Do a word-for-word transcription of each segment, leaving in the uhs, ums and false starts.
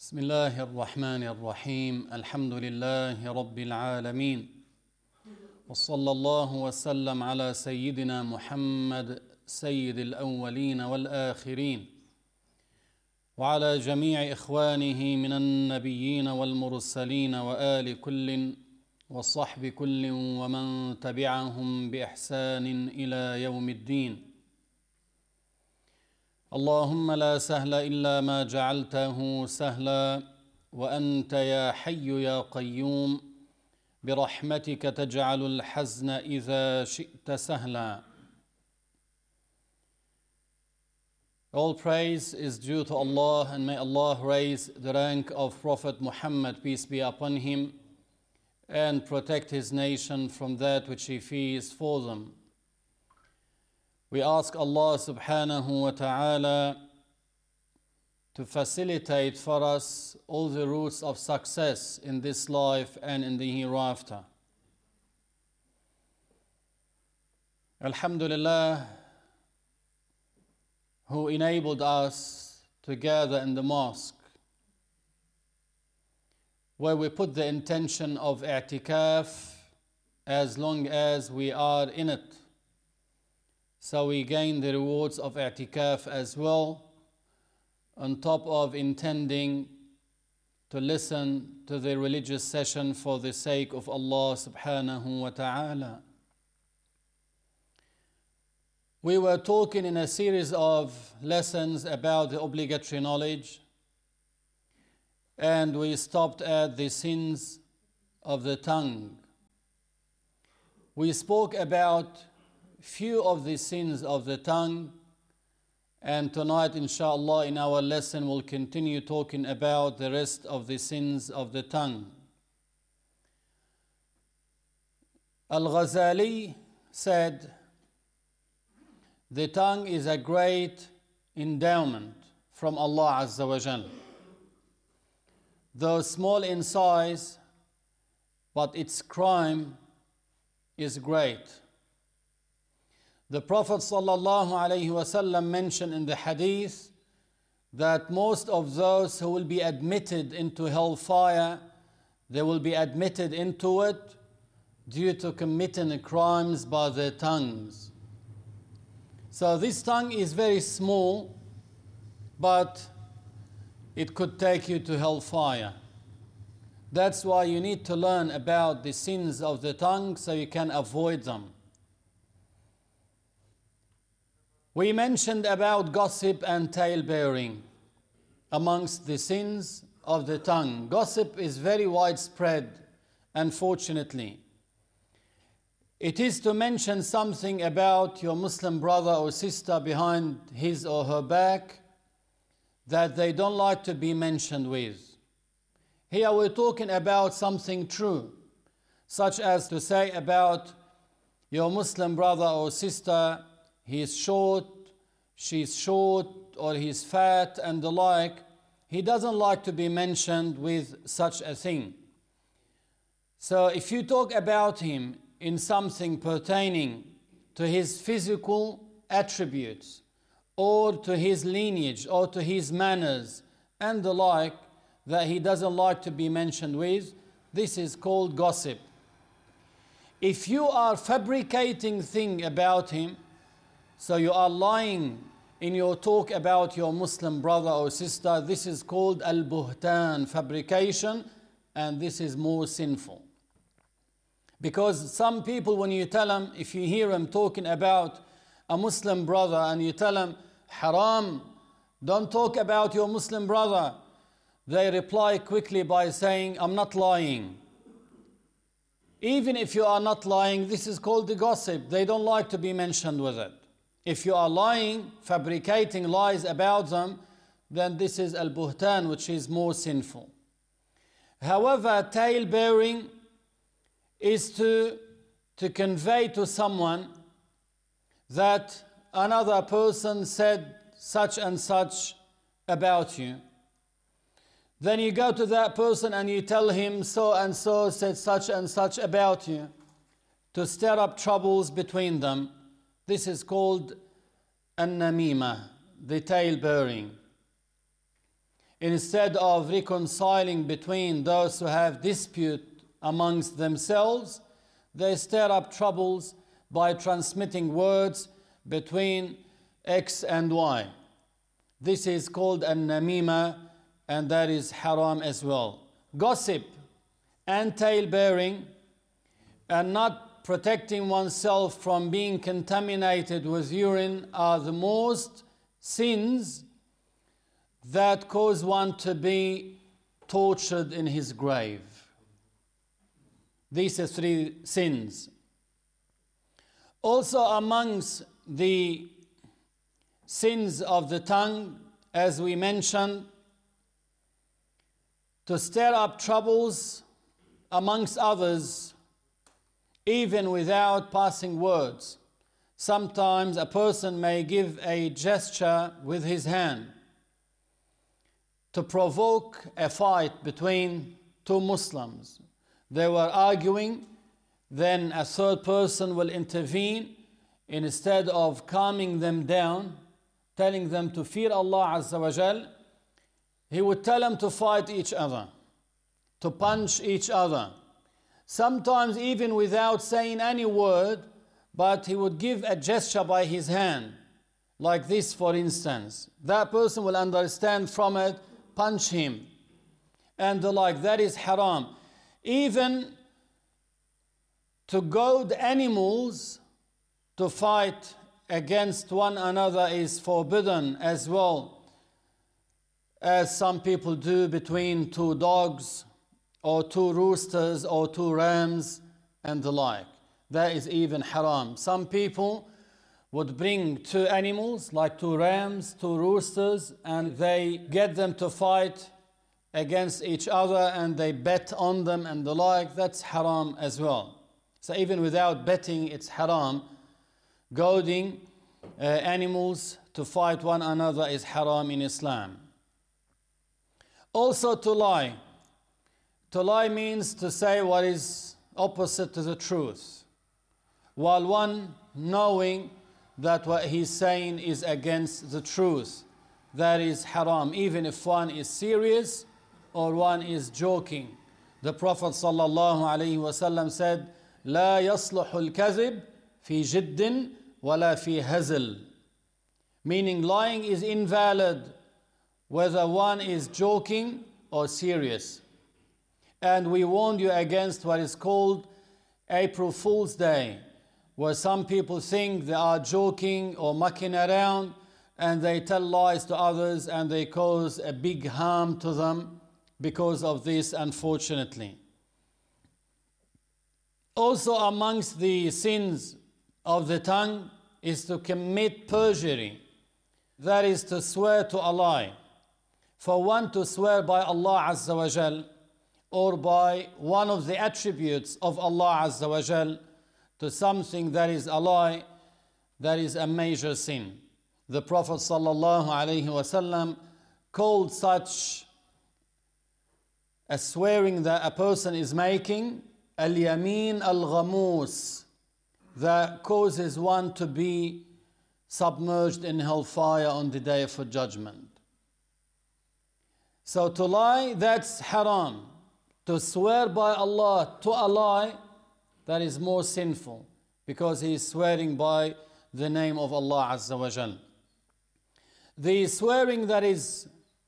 بسم الله الرحمن الرحيم الحمد لله رب العالمين وصلى الله وسلم على سيدنا محمد سيد الأولين والآخرين وعلى جميع إخوانه من النبيين والمرسلين وآل كل وصحب كل ومن تبعهم بإحسان إلى يوم الدين. اللهم لا سهل إلا ما جعلته سهلا وأنت يا حي يا قيوم برحمتك تجعل الحزن إذا شئت سهلا. All praise is due to Allah, and may Allah raise the rank of Prophet Muhammad, peace be upon him, and protect his nation from that which he fears for them. We ask Allah subhanahu wa ta'ala to facilitate for us all the routes of success in this life and in the hereafter. Alhamdulillah, who enabled us to gather in the mosque, where we put the intention of i'tikaf as long as we are in it. So we gain the rewards of i'tikaf as well, on top of intending to listen to the religious session for the sake of Allah subhanahu wa ta'ala. We were talking in a series of lessons about the obligatory knowledge, and we stopped at the sins of the tongue. We spoke about few of the sins of the tongue, and tonight inshallah in our lesson we'll continue talking about the rest of the sins of the tongue. Al-Ghazali said, the tongue is a great endowment from Allah Azza wa Jal. Though small in size, but its crime is great. The Prophet sallallahu alaihi wasallam mentioned in the hadith that most of those who will be admitted into hellfire, they will be admitted into it due to committing crimes by their tongues. So this tongue is very small, but it could take you to hellfire. That's why you need to learn about the sins of the tongue so you can avoid them. We mentioned about gossip and tale-bearing amongst the sins of the tongue. Gossip is very widespread, unfortunately. It is to mention something about your Muslim brother or sister behind his or her back that they don't like to be mentioned with. Here we're talking about something true, such as to say about your Muslim brother or sister, he's short, she's short, or he's fat, and the like. He doesn't like to be mentioned with such a thing. So if you talk about him in something pertaining to his physical attributes, or to his lineage, or to his manners, and the like, that he doesn't like to be mentioned with, this is called gossip. If you are fabricating thing about him, so you are lying in your talk about your Muslim brother or sister, this is called al-buhtan, fabrication, and this is more sinful. Because some people, when you tell them, if you hear them talking about a Muslim brother and you tell them, haram, don't talk about your Muslim brother, they reply quickly by saying, I'm not lying. Even if you are not lying, this is called the gossip. They don't like to be mentioned with it. If you are lying, fabricating lies about them, then this is al-buhtan, which is more sinful. However, tale-bearing is to, to convey to someone that another person said such and such about you. Then you go to that person and you tell him so and so said such and such about you, to stir up troubles between them. This is called an-namima, the tale-bearing. instead of reconciling between those who have dispute amongst themselves, they stir up troubles by transmitting words between X and Y. This is called an-namima, and that is haram as well. Gossip and tale-bearing and not protecting oneself from being contaminated with urine are the most sins that cause one to be tortured in his grave. These are three sins. Also amongst the sins of the tongue, as we mentioned, to stir up troubles amongst others, even without passing words. Sometimes a person may give a gesture with his hand to provoke a fight between two Muslims. They were arguing, then a third person will intervene. Instead of calming them down, telling them to fear Allah Azza wa Jal, he would tell them to fight each other, to punch each other. Sometimes even without saying any word, but he would give a gesture by his hand, like this for instance. That person will understand from it, punch him, and the like. That is haram. Even to goad animals to fight against one another is forbidden, as well as some people do between two dogs or two roosters or two rams and the like. That is even haram. Some people would bring two animals, like two rams, two roosters, and they get them to fight against each other and they bet on them and the like. That's haram as well. So even without betting, it's haram. Goading uh, animals to fight one another is haram in Islam. Also to lie. To lie means to say what is opposite to the truth, while one knowing that what he's saying is against the truth. That is haram, even if one is serious or one is joking. The Prophet sallallahu alaihi wasallam said, لا يصلح الكذب في جد ولا في هزل. Meaning lying is invalid whether one is joking or serious. And we warned you against what is called April Fool's Day, where some people think they are joking or mucking around and they tell lies to others and they cause a big harm to them because of this, unfortunately. Also amongst the sins of the tongue is to commit perjury. That is to swear to a lie. For one to swear by Allah Azza wa Jal or by one of the attributes of Allah Azza wa Jal to something that is a lie, that is a major sin. The Prophet sallallahu alaihi wasallam called such a swearing that a person is making al-yamin al-ghamus, that causes one to be submerged in hellfire on the day of judgment. So to lie, that's haram. To swear by Allah to a lie, that is more sinful, because he is swearing by the name of Allah Azza wa Jal. The swearing that is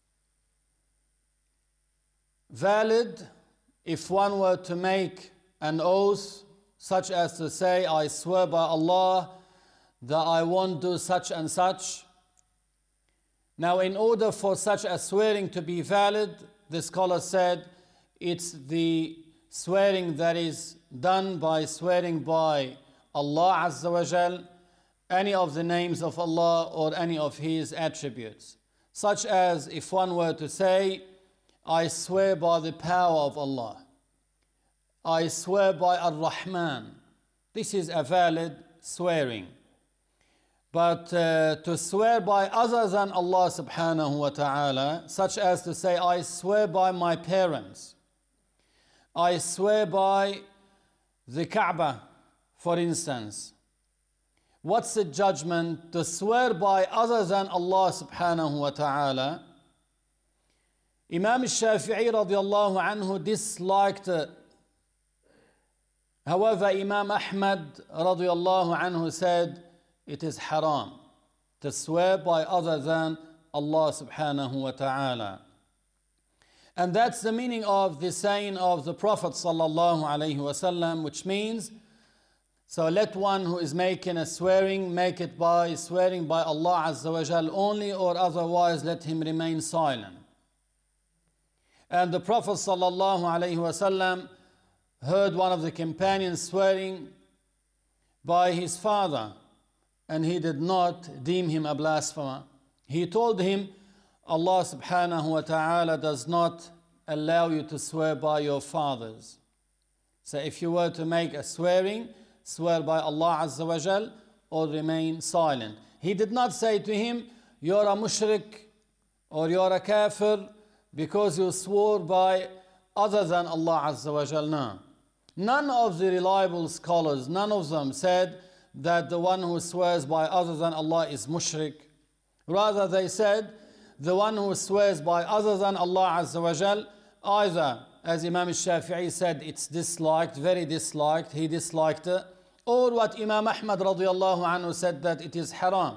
valid, if one were to make an oath, such as to say, I swear by Allah that I won't do such and such. Now, in order for such a swearing to be valid, the scholar said, it's the swearing that is done by swearing by Allah Azza wa Jal, any of the names of Allah or any of His attributes. Such as if one were to say, I swear by the power of Allah. I swear by Ar-Rahman. This is a valid swearing. But uh, to swear by other than Allah subhanahu wa ta'ala, such as to say, I swear by my parents. I swear by the Kaaba, for instance. What's the judgment? To swear by other than Allah subhanahu wa ta'ala Imam al-Shafi'i radiallahu anhu disliked it. However, Imam Ahmad radiallahu anhu said it is haram to swear by other than Allah subhanahu wa ta'ala. And that's the meaning of the saying of the Prophet sallallahu alayhi wasallam, which means, so let one who is making a swearing make it by swearing by Allah Azza wa Jal only, or otherwise let him remain silent. And the Prophet sallallahu alayhi wasallam heard one of the companions swearing by his father, and he did not deem him a blasphemer. He told him, Allah subhanahu wa ta'ala does not allow you to swear by your fathers. So if you were to make a swearing, swear by Allah Azza wa Jal or remain silent. He did not say to him, you're a mushrik or you're a kafir because you swore by other than Allah Azza wa Jal. No. None of the reliable scholars, none of them said that the one who swears by other than Allah is mushrik. Rather, they said, the one who swears by other than Allah Azza wa Jal, either, as Imam al-Shafi'i said, it's disliked, very disliked, he disliked it, or what Imam Ahmad radiallahu anhu said, that it is haram.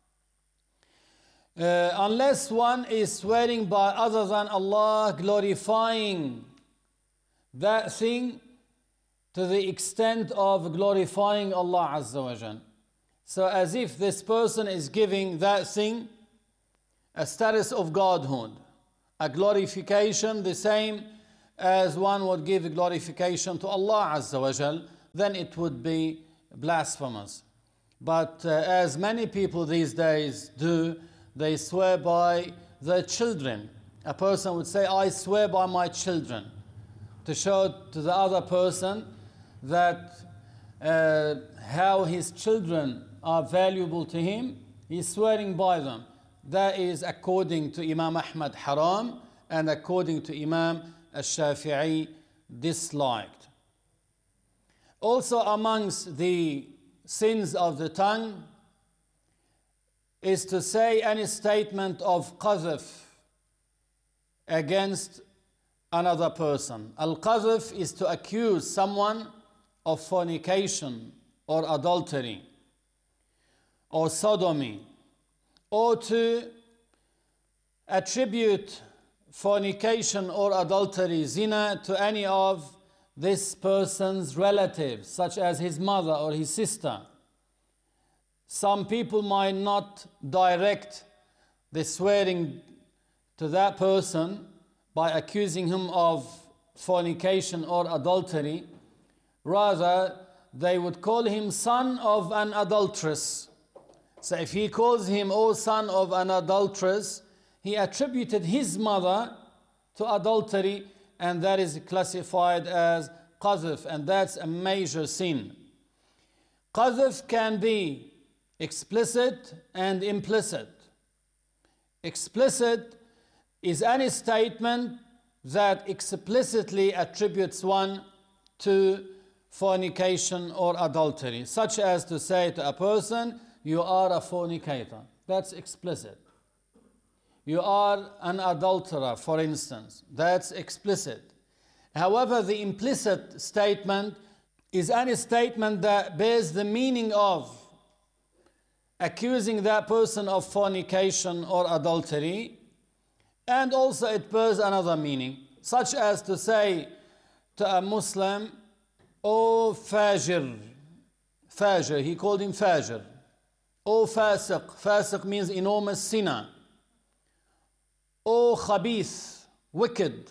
Uh, unless one is swearing by other than Allah, glorifying that thing to the extent of glorifying Allah Azza wa Jal. So as if this person is giving that thing a status of godhood, a glorification the same as one would give a glorification to Allah Azza wa Jal, then it would be blasphemous. But uh, as many people these days do, they swear by their children. A person would say, I swear by my children, to show to the other person that uh, how his children are valuable to him. He's swearing by them. That is according to Imam Ahmad haram, and according to Imam al-Shafi'i disliked. Also amongst the sins of the tongue is to say any statement of qadhf against another person. Al-qadhf is to accuse someone of fornication or adultery or sodomy, or to attribute fornication or adultery, zina, to any of this person's relatives, such as his mother or his sister. Some people might not direct the swearing to that person by accusing him of fornication or adultery. Rather, they would call him son of an adulteress. So if he calls him, O son of an adulteress, he attributed his mother to adultery, and that is classified as qadhf, and that's a major sin. Qadhf can be explicit and implicit. Explicit is any statement that explicitly attributes one to fornication or adultery, such as to say to a person, you are a fornicator. That's explicit. You are an adulterer, for instance. That's explicit. However, the implicit statement is any statement that bears the meaning of accusing that person of fornication or adultery, and also it bears another meaning, such as to say to a Muslim, O fajr, fajr, he called him fajr. O fasiq, fasiq means enormous sinner. O khabith, wicked.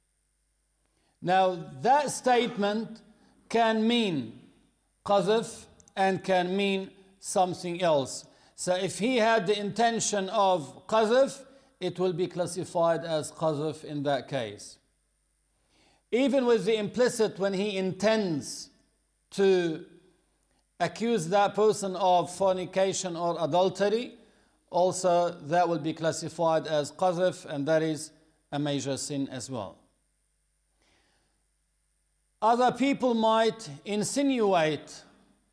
Now that statement can mean qadhf and can mean something else. So if he had the intention of qadhf, it will be classified as qadhf in that case. Even with the implicit, when he intends to accuse that person of fornication or adultery, also that will be classified as qadhf, and that is a major sin as well. Other people might insinuate,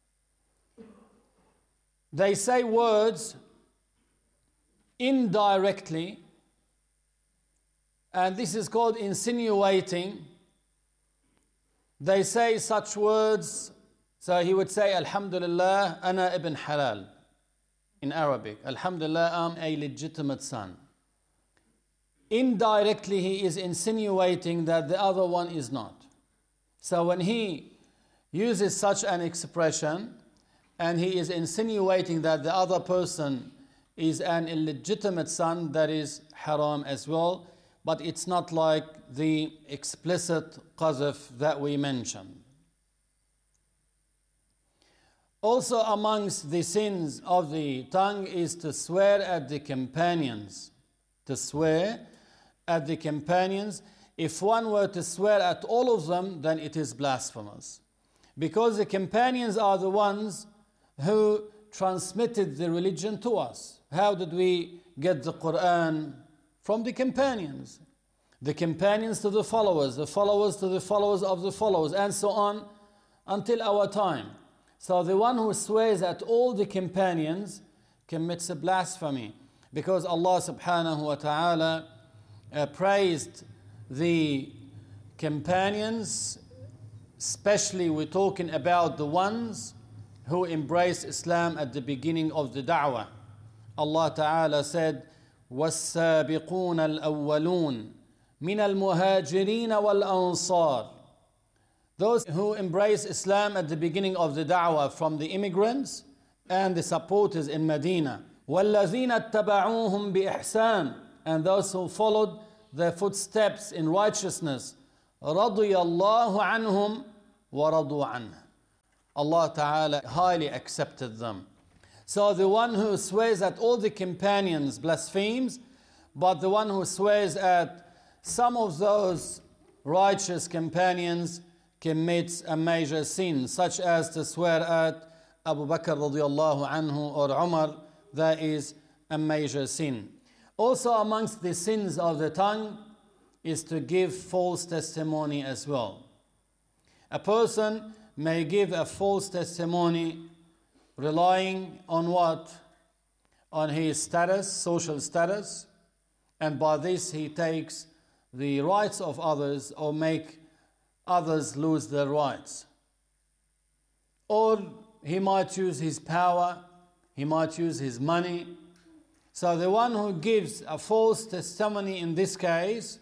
they say words indirectly And this is called insinuating. They say such words. So he would say, Alhamdulillah, ana ibn halal. In Arabic, Alhamdulillah, I'm a legitimate son. Indirectly, he is insinuating that the other one is not. So when he uses such an expression, and he is insinuating that the other person is an illegitimate son, that is haram as well, but it's not like the explicit qazf that we mentioned. Also amongst the sins of the tongue is to swear at the companions. To swear at the companions. If one were to swear at all of them, then it is blasphemous. Because the companions are the ones who transmitted the religion to us. How did we get the Quran? From the companions. The companions to the followers, the followers to the followers of the followers, and so on until our time. So the one who swears at all the companions commits a blasphemy. Because Allah subhanahu wa ta'ala uh, praised the companions, especially we're talking about the ones who embraced Islam at the beginning of the da'wah. Allah Ta'ala said, وَالسَّابِقُونَ الْأَوَّلُونَ مِنَ الْمُهَاجِرِينَ وَالْأَنصَارِ. Those who embraced Islam at the beginning of the da'wah from the immigrants and the supporters in Medina. وَالَّذِينَ اتَّبَعُوهُمْ بِإِحْسَانٍ. And those who followed their footsteps in righteousness. رَضِيَ اللَّهُ عَنْهُمْ وَرَضُوا عَنْهُ. Allah Ta'ala highly accepted them. So the one who swears at all the companions blasphemes, but the one who swears at some of those righteous companions commits a major sin, such as to swear at Abu Bakr radiallahu anhu or Umar. That is a major sin. Also amongst the sins of the tongue is to give false testimony as well. A person may give a false testimony relying on what? On his status, social status, and by this he takes the rights of others or make others lose their rights. Or he might use his power, he might use his money. So the one who gives a false testimony in this case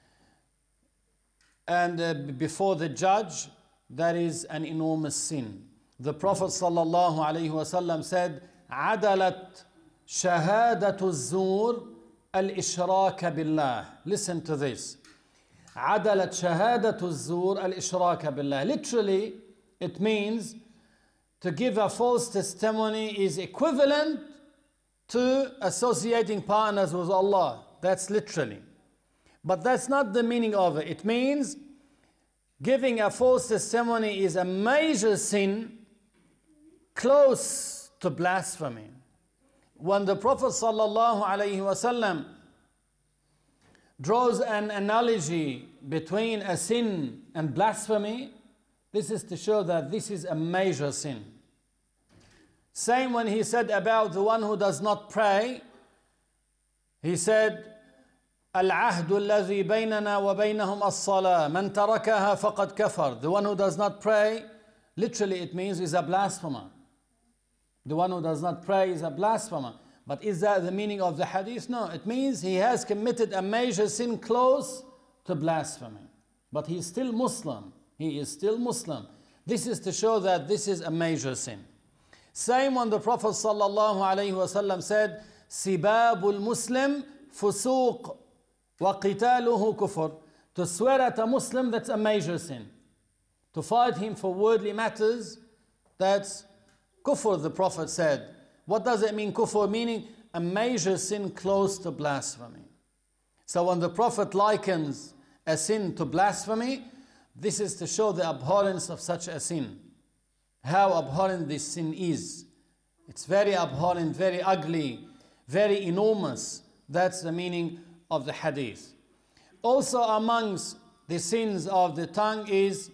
and uh, before the judge, that is an enormous sin. The Prophet sallallahu alaihi wasallam said, "Adalat shahadatu zur al-ishrak billah." Listen to this. Adalat shahadatu zur al-ishrak billah. Literally, it means to give a false testimony is equivalent to associating partners with Allah. That's literally. But that's not the meaning of it. It means giving a false testimony is a major sin close to blasphemy. When the Prophet sallallahu alaihi wasallam draws an analogy between a sin and blasphemy, this is to show that this is a major sin. Same when he said about the one who does not pray, he said, العهد الذي بيننا وبينهم الصلاة من تركها فقد كفر. The one who does not pray, literally it means is a blasphemer. The one who does not pray is a blasphemer. But is that the meaning of the hadith? No, it means he has committed a major sin close to blasphemy. But he is still Muslim. He is still Muslim. This is to show that this is a major sin. Same when the Prophet sallallahu alaihi wasallam said, سِبَابُ الْمُسْلِمِ فُسُوقٌ وَقِتَالُهُ كُفْرٌ. To swear at a Muslim, that's a major sin. To fight him for worldly matters, that's kufr, the Prophet said. What does it mean, kufr? Meaning a major sin close to blasphemy. So when the Prophet likens a sin to blasphemy, this is to show the abhorrence of such a sin. How abhorrent this sin is. It's very abhorrent, very ugly, very enormous. That's the meaning of the hadith. Also amongst the sins of the tongue is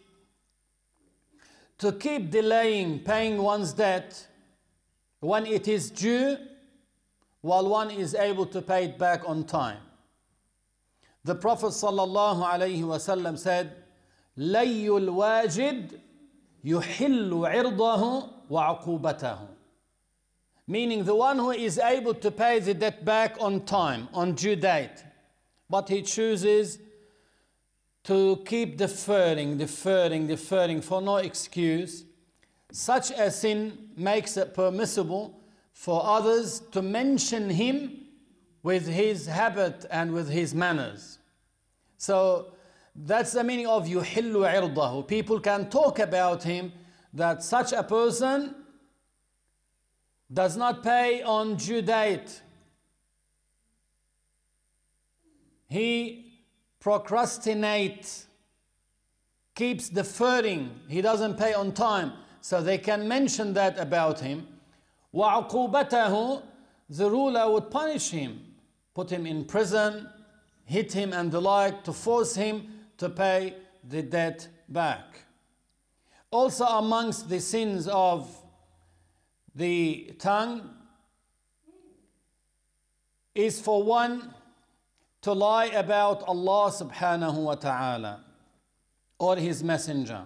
to keep delaying paying one's debt when it is due while one is able to pay it back on time. The Prophet sallallahu alayhi wasallam said, لَيُّ الْوَاجِدْ يُحِلُّ عِرْضَهُ وَعُقُوبَتَهُ. Meaning the one who is able to pay the debt back on time, on due date, but he chooses to keep deferring, deferring, deferring for no excuse. Such a sin makes it permissible for others to mention him with his habit and with his manners. So that's the meaning of يُحِلُّ عِرْضَهُ. People can talk about him that such a person does not pay on due date. He procrastinates, keeps deferring, he doesn't pay on time. So they can mention that about him. وَعُقُوبَتَهُ, the ruler would punish him, put him in prison, hit him and the like, to force him to pay the debt back. Also amongst the sins of the tongue is for one to lie about Allah subhanahu wa ta'ala or his messenger.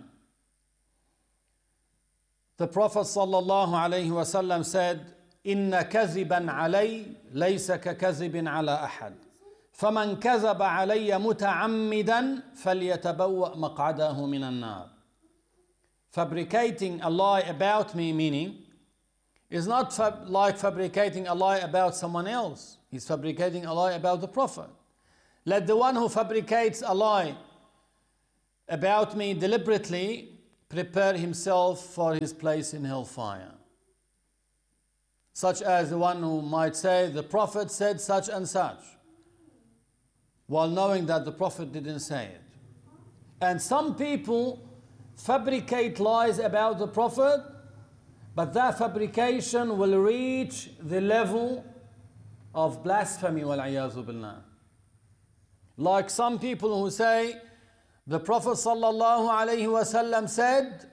The Prophet sallallahu alayhi wa sallam said, إِنَّ كَذِبًا عَلَيّْ لَيْسَ كَكَذِبٍ عَلَى أَحَدٍ فَمَنْ كَذَبَ عَلَيَّ مُتَعَمِّدًا فَلْيَتَبَوَّأْ مَقْعَدَهُ مِنَ النَّارِ. Fabricating a lie about me, meaning, is not fab- like fabricating a lie about someone else. He's fabricating a lie about the Prophet. Let the one who fabricates a lie about me deliberately prepare himself for his place in hellfire. Such as the one who might say, the Prophet said such and such, while knowing that the Prophet didn't say it. And some people fabricate lies about the Prophet, but that fabrication will reach the level of blasphemy, wal-'iyāzu billah. Like some people who say, the Prophet sallallahu alayhi wa sallam said,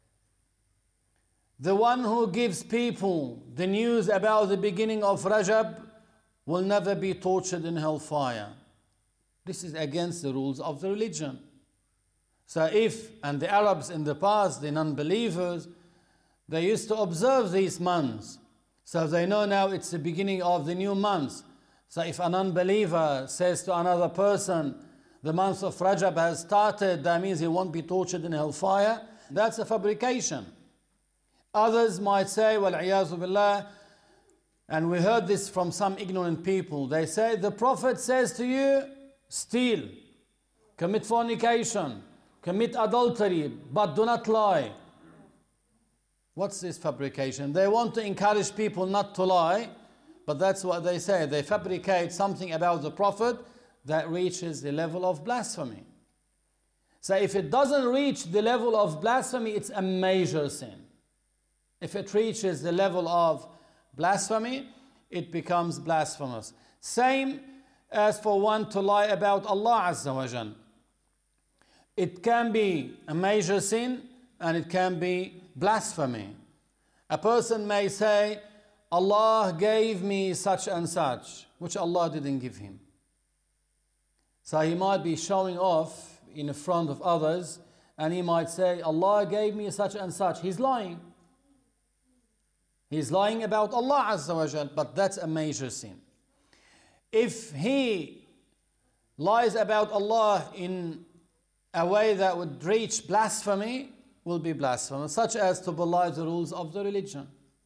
the one who gives people the news about the beginning of Rajab will never be tortured in hellfire. This is against the rules of the religion. So if, and the Arabs in the past, the non-believers, they used to observe these months. So they know now it's the beginning of the new month. So if an unbeliever says to another person, the month of Rajab has started, that means he won't be tortured in hellfire. That's a fabrication. Others might say, wal-'iyāzu billah, and we heard this from some ignorant people. They say, the Prophet says to you, steal, commit fornication, commit adultery, but do not lie. What's this fabrication? They want to encourage people not to lie, but that's what they say. They fabricate something about the Prophet that reaches the level of blasphemy. So if it doesn't reach the level of blasphemy, it's a major sin. If it reaches the level of blasphemy, it becomes blasphemous. Same as for one to lie about Allah Azza wa Jal. It can be a major sin and it can be blasphemy. A person may say, Allah gave me such and such, which Allah didn't give him. So he might be showing off in front of others and he might say, Allah gave me such and such. He's lying. He's lying about Allah Azza wa Jal, but that's a major sin. If he lies about Allah in a way that would reach blasphemy, will be blasphemous, such as to belie the rules of the religion.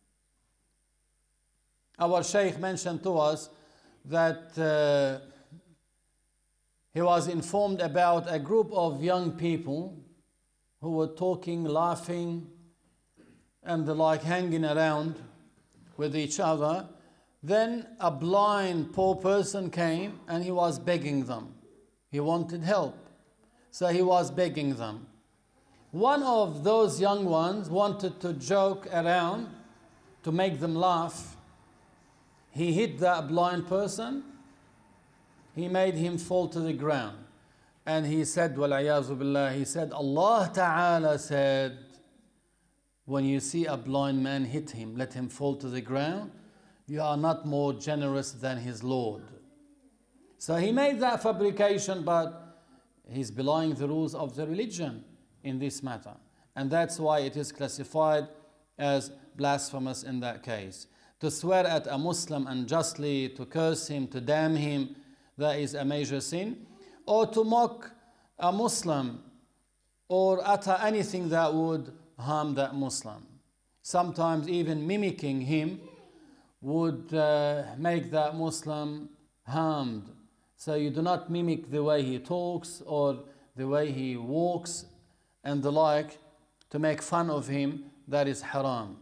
Our Shaykh mentioned to us that uh, he was informed about a group of young people who were talking, laughing, and the like, hanging around with each other. Then a blind poor person came and he was begging them. He wanted help. So he was begging them. One of those young ones wanted to joke around to make them laugh. He hit that blind person. He made him fall to the ground. And he said, wal-'iyāzu billah, he said, Allah Ta'ala said, when you see a blind man, hit him, let him fall to the ground. You are not more generous than his Lord. So he made that fabrication, but he's belying the rules of the religion in this matter. And that's why it is classified as blasphemous in that case. To swear at a Muslim unjustly, to curse him, to damn him, that is a major sin. Or to mock a Muslim or utter anything that would harm that Muslim. Sometimes even mimicking him would uh, make that Muslim harmed. So you do not mimic the way he talks or the way he walks and the like to make fun of him. That is haram.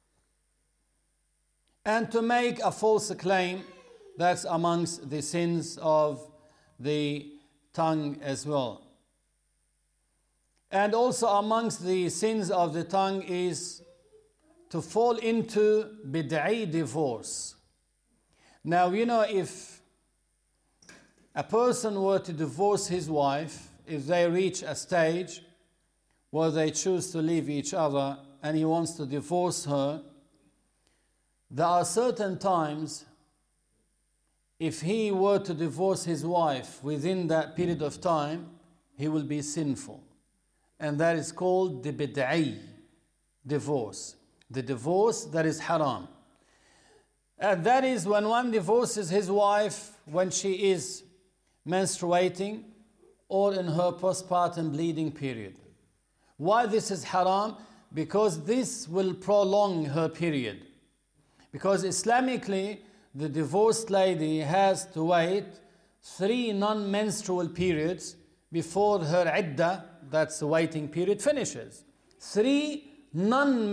And to make a false claim, that's amongst the sins of the tongue as well. And also amongst the sins of the tongue is to fall into bid'i divorce. Now, you know, if a person were to divorce his wife, if they reach a stage where they choose to leave each other and he wants to divorce her, there are certain times, if he were to divorce his wife within that period of time, he will be sinful. And that is called the bid'i divorce. The divorce that is haram. And that is when one divorces his wife when she is menstruating or in her postpartum bleeding period. Why this is haram? Because this will prolong her period. Because Islamically, the divorced lady has to wait three non-menstrual periods before her iddah, that's the waiting period, finishes. Three non